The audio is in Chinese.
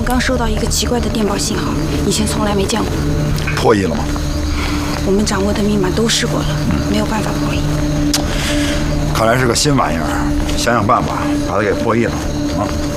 刚收到一个奇怪的电报信号，以前从来没见过。 破译了吗？ 我们掌握的密码都试过了，没有办法破译。 看来是个新玩意儿，想想办法把它给破译了啊。